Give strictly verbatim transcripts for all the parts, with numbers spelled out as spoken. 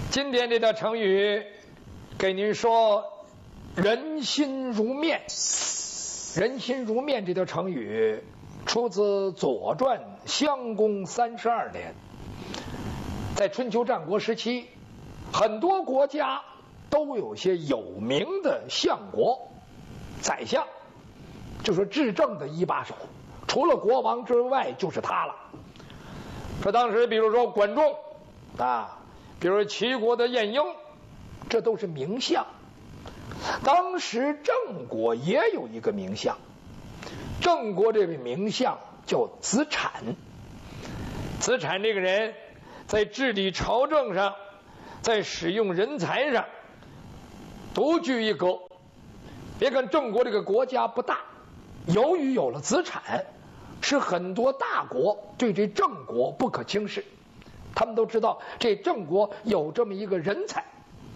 今天这条成语给您说人心如面。人心如面这条成语出自《左传》襄公三十二年。在春秋战国时期，很多国家都有些有名的相国、宰相，就是治政的一把手，除了国王之外就是他了。说当时比如说管仲啊，比如说齐国的晏婴，这都是名相。当时郑国也有一个名相，郑国这位名相叫子产。子产这个人在治理朝政上，在使用人才上独具一格。别看郑国这个国家不大，由于有了子产，使很多大国对这郑国不可轻视。他们都知道这郑国有这么一个人才。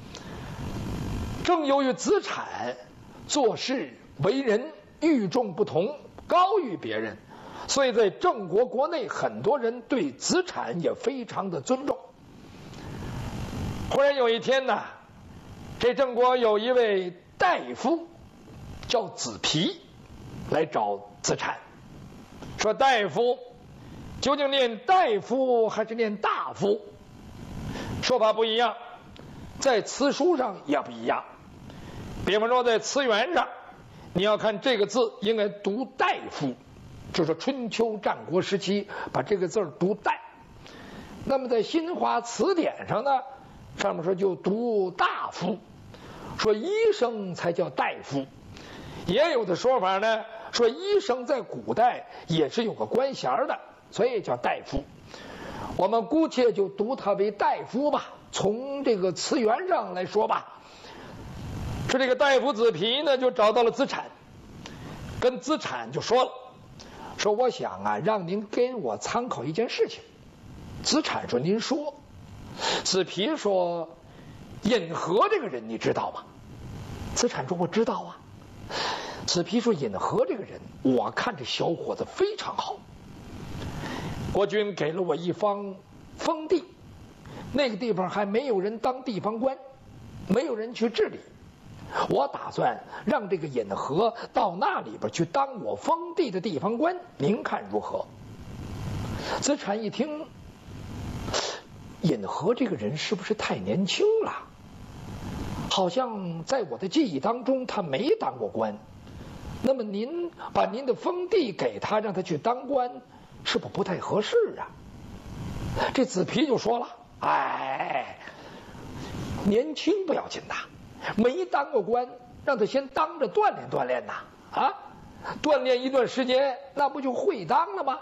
正由于子产做事为人与众不同，高于别人，所以在郑国国内很多人对子产也非常的尊重。忽然有一天呢，这郑国有一位大夫叫子皮来找子产，说大夫究竟念大夫还是念大夫？说法不一样，在词书上也不一样。比方说在词源上，你要看这个字应该读大夫，就是春秋战国时期把这个字读大。那么在新华词典上呢，上面说就读大夫，说医生才叫大夫。也有的说法呢，说医生在古代也是有个官衔的，所以叫大夫。我们姑且就读他为大夫吧，从这个词源上来说吧。说这个大夫子皮呢，就找到了子产，跟子产就说了，说我想啊，让您给我参考一件事情。子产说您说。子皮说尹和这个人你知道吗？子产说我知道啊。子皮说尹和这个人，我看这小伙子非常好，国君给了我一方封地，那个地方还没有人当地方官，没有人去治理，我打算让这个尹和到那里边去当我封地的地方官，您看如何？子产一听，尹和这个人是不是太年轻了？好像在我的记忆当中他没当过官，那么您把您的封地给他，让他去当官，是不是不太合适啊？这子皮就说了，哎，年轻不要紧呐，没当过官，让他先当着锻炼锻炼呐，啊，锻炼一段时间，那不就会当了吗？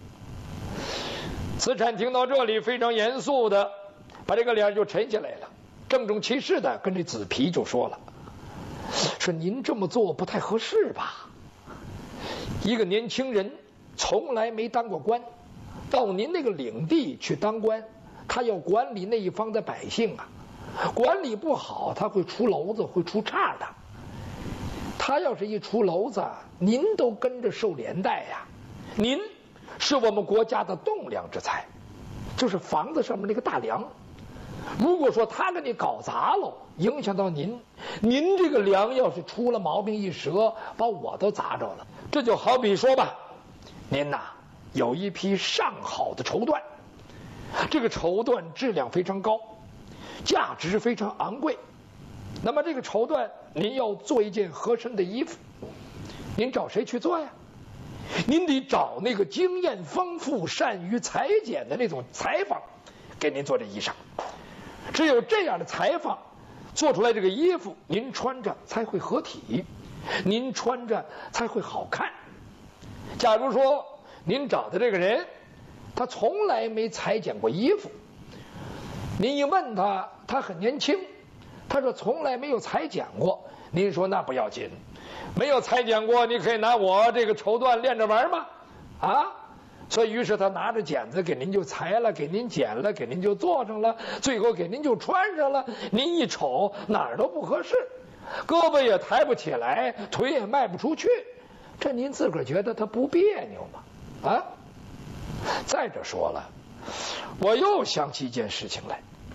子产听到这里，非常严肃的把这个脸就沉下来了，郑重其事的跟这子皮就说了，说您这么做不太合适吧？一个年轻人从来没当过官，到您那个领地去当官，他要管理那一方的百姓啊，管理不好他会出篓子，会出岔的。他要是一出篓子，您都跟着受连带呀。您是我们国家的栋梁之才，就是房子上面那个大梁。如果说他给你搞砸了，影响到您，您这个梁要是出了毛病一折，把我都砸着了。这就好比说吧，您呐有一批上好的绸缎，这个绸缎质量非常高，价值非常昂贵。那么这个绸缎您要做一件合身的衣服，您找谁去做呀？您得找那个经验丰富、善于裁剪的那种裁缝给您做这衣裳。只有这样的裁缝做出来这个衣服，您穿着才会合体，您穿着才会好看。假如说您找的这个人他从来没裁剪过衣服，您一问他，他很年轻，他说从来没有裁剪过，您说那不要紧，没有裁剪过，你可以拿我这个绸缎练着玩吗？啊，所以于是他拿着剪子给您就裁了，给您剪了，给您就做上了，最后给您就穿上了。您一瞅哪儿都不合适，胳膊也抬不起来，腿也迈不出去，这您自个儿觉得他不别扭吗？啊，再者说了，我又想起一件事情来。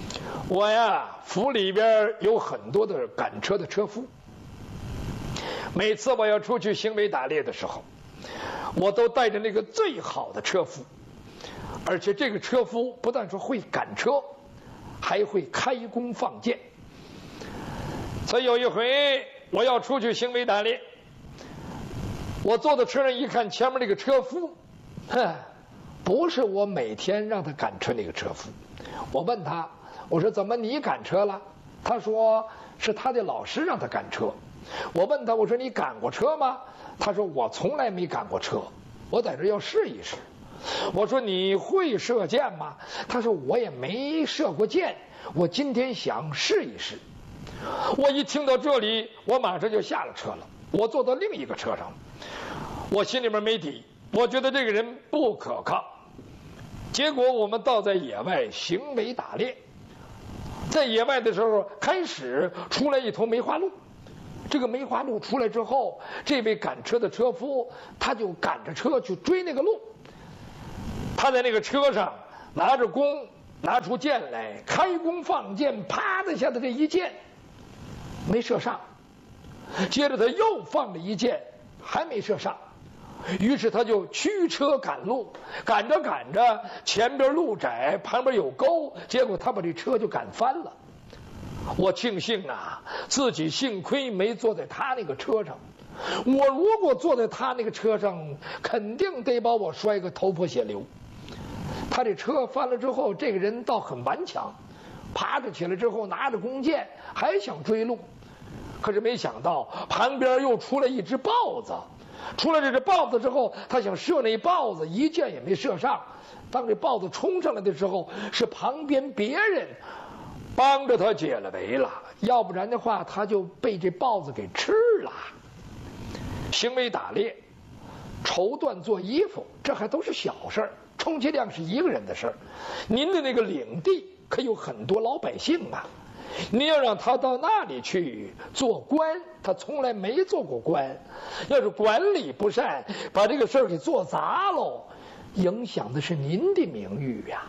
我呀，府里边有很多的赶车的车夫。每次我要出去行为打猎的时候，我都带着那个最好的车夫，而且这个车夫不但说会赶车，还会开弓放箭。所以有一回我要出去行为打猎，我坐在车上一看，前面那个车夫，哼，不是我每天让他赶车那个车夫。我问他，我说怎么你赶车了？他说是他的老师让他赶车。我问他，我说你赶过车吗？他说我从来没赶过车，我在这要试一试。我说你会射箭吗？他说我也没射过箭，我今天想试一试。我一听到这里，我马上就下了车了，我坐到另一个车上，我心里面没底，我觉得这个人不可靠。结果我们到在野外行为打猎，在野外的时候开始出来一头梅花鹿。这个梅花鹿出来之后，这位赶车的车夫他就赶着车去追那个鹿。他在那个车上拿着弓，拿出箭来，开弓放箭，啪的一下子这一箭没射上，接着他又放了一箭，还没射上。于是他就驱车赶路，赶着赶着，前边路窄，旁边有沟，结果他把这车就赶翻了。我庆幸啊，自己幸亏没坐在他那个车上。我如果坐在他那个车上，肯定得把我摔个头破血流。他这车翻了之后，这个人倒很顽强，爬着起来之后，拿着弓箭还想追鹿，可是没想到旁边又出来一只豹子。出了这只豹子之后，他想射那豹子，一箭也没射上。当这豹子冲上来的时候，是旁边别人帮着他解了围了，要不然的话他就被这豹子给吃了。行为打猎、绸缎做衣服，这还都是小事儿，充其量是一个人的事儿。您的那个领地可有很多老百姓啊，您要让他到那里去做官，他从来没做过官，要是管理不善，把这个事儿给做砸喽，影响的是您的名誉呀。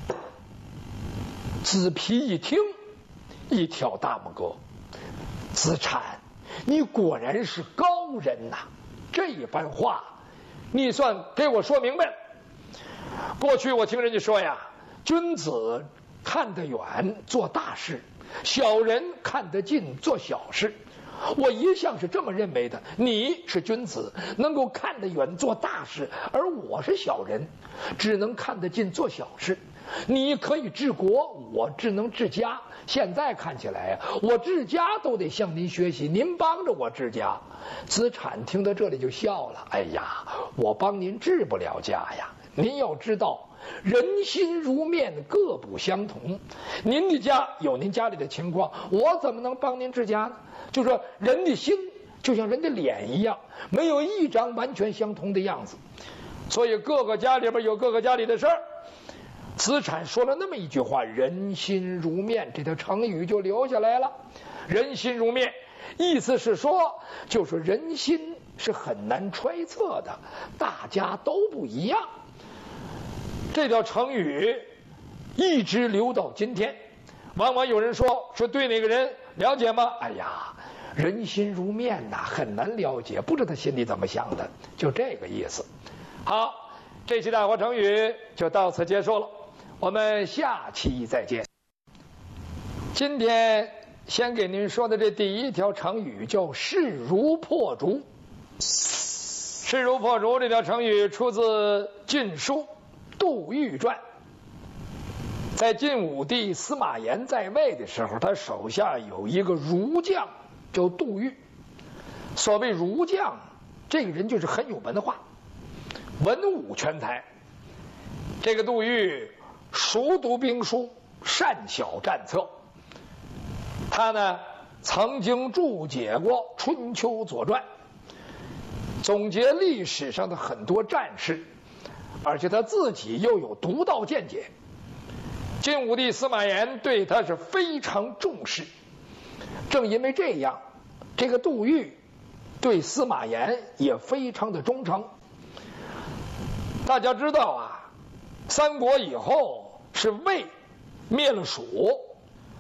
子皮一听，一挑大拇哥，子产，你果然是高人呐、啊！这一番话，你算给我说明白了。过去我听人家说呀，君子看得远做大事，小人看得近做小事。我一向是这么认为的，你是君子，能够看得远做大事，而我是小人，只能看得近做小事。你可以治国，我只能治家。现在看起来呀，我治家都得向您学习，您帮着我治家。子产听到这里就笑了，哎呀，我帮您治不了家呀。您要知道，人心如面，各不相同。您的家有您家里的情况，我怎么能帮您治家呢？就说人的心就像人的脸一样，没有一张完全相同的样子，所以各个家里边有各个家里的事儿。子产说了那么一句话，人心如面，这条成语就留下来了。人心如面，意思是说，就是人心是很难揣测的，大家都不一样。这条成语一直留到今天。往往有人说说对哪个人了解吗？哎呀，人心如面呐、啊，很难了解，不知道他心里怎么想的，就这个意思。好，这期大话成语就到此结束了，我们下期再见。今天先给您说的这第一条成语叫势如破竹。势如破竹这条成语出自《晋书·杜预传》。在晋武帝司马炎在位的时候，他手下有一个儒将叫杜预。所谓儒将，这个人就是很有文化，文武全才。这个杜预熟读兵书，善晓战策。他呢曾经注解过《春秋左传》，总结历史上的很多战事，而且他自己又有独到见解。晋武帝司马炎对他是非常重视，正因为这样，这个杜预对司马炎也非常的忠诚。大家知道啊，三国以后是魏灭了蜀，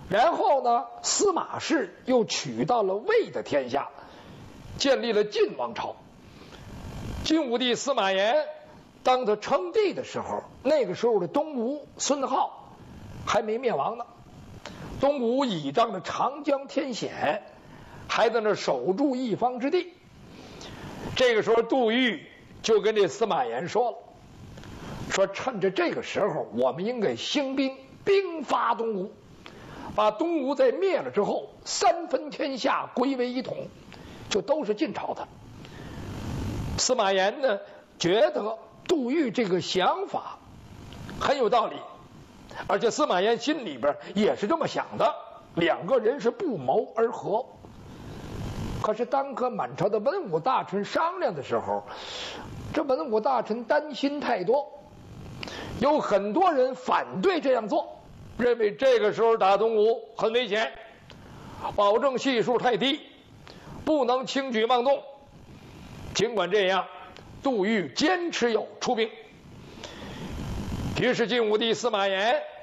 然后呢，司马氏又取到了魏的天下，建立了晋王朝。晋武帝司马炎当他称帝的时候，那个时候的东吴孙皓还没灭亡呢。东吴倚仗着长江天险，还在那守住一方之地。这个时候，杜预就跟这司马炎说了，说趁着这个时候，我们应该兴兵兵伐东吴，把东吴在灭了之后，三分天下归为一统，就都是晋朝的。司马炎呢，觉得杜预这个想法很有道理，而且司马炎心里边也是这么想的，两个人是不谋而合。可是当和满朝的文武大臣商量的时候，这文武大臣担心太多，有很多人反对这样做，认为这个时候打东吴很危险，保证系数太低，不能轻举妄动。尽管这样，杜预坚持要出兵。于是晋武帝司马炎